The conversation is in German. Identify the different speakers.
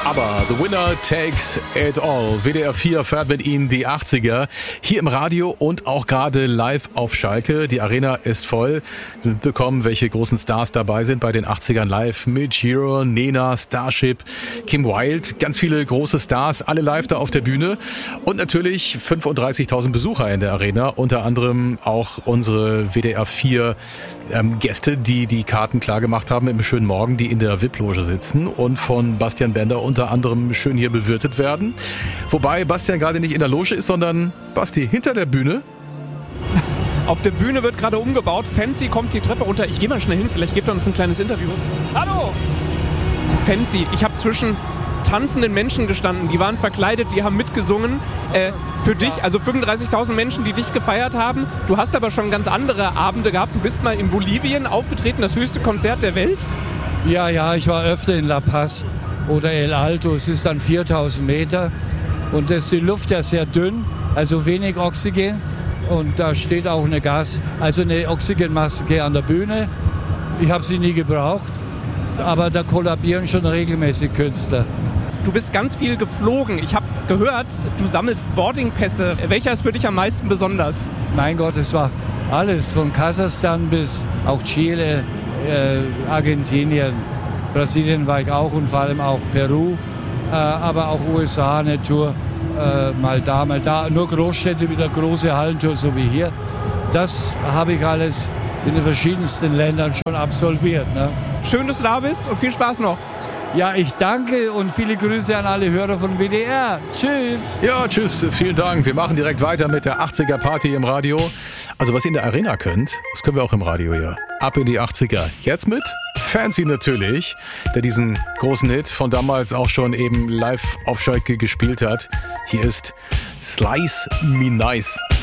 Speaker 1: Aber The Winner Takes It All. WDR 4 fährt mit Ihnen die 80er. Hier im Radio und auch gerade live auf Schalke. Die Arena ist voll. Wir bekommen, welche großen Stars dabei sind bei den 80ern live. Mit Giro, Nena, Starship, Kim Wilde. Ganz viele große Stars, alle live da auf der Bühne. Und natürlich 35.000 Besucher in der Arena. Unter anderem auch unsere WDR 4 Gäste, die die Karten klar gemacht haben im schönen Morgen, die in der VIP-Loge sitzen und von Bastian Bender unter anderem schön hier bewirtet werden. Wobei Bastian gerade nicht in der Loge ist, sondern Basti hinter der Bühne.
Speaker 2: Auf der Bühne wird gerade umgebaut. Fancy kommt die Treppe runter. Ich gehe mal schnell hin, vielleicht gibt er uns ein kleines Interview. Hallo! Fancy, ich habe zwischen tanzenden Menschen gestanden, die waren verkleidet, die haben mitgesungen. Für dich, also 35.000 Menschen, die dich gefeiert haben. Du hast aber schon ganz andere Abende gehabt. Du bist mal in Bolivien aufgetreten, das höchste Konzert der Welt.
Speaker 3: Ja, ich war öfter in La Paz oder El Alto. Es ist dann 4.000 Meter und da ist die Luft ja sehr dünn, also wenig Oxygen. Und da steht auch eine Oxygenmaske an der Bühne. Ich habe sie nie gebraucht, aber da kollabieren schon regelmäßig Künstler.
Speaker 2: Du bist ganz viel geflogen. Ich habe gehört, du sammelst Boardingpässe. Welcher ist für dich am meisten besonders?
Speaker 3: Mein Gott, es war alles, von Kasachstan bis auch Chile, Argentinien, Brasilien war ich auch und vor allem auch Peru, aber auch USA eine Tour, mal da. Nur Großstädte mit einer großen Hallentour, so wie hier. Das habe ich alles in den verschiedensten Ländern schon absolviert. Ne?
Speaker 2: Schön, dass du da bist und viel Spaß noch.
Speaker 3: Ja, ich danke und viele Grüße an alle Hörer von WDR. Tschüss.
Speaker 1: Ja, tschüss. Vielen Dank. Wir machen direkt weiter mit der 80er Party im Radio. Also was ihr in der Arena könnt, das können wir auch im Radio hier. Ab in die 80er. Jetzt mit Fancy natürlich, der diesen großen Hit von damals auch schon eben live auf Schalke gespielt hat. Hier ist Slice Me Nice.